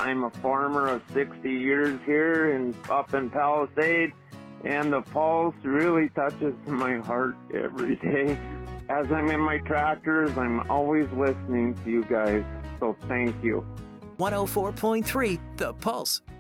I'm a farmer of 60 years here up in Palisade, and the Pulse really touches my heart every day. As I'm in my tractors, I'm always listening to you guys, so thank you. 104.3 The Pulse.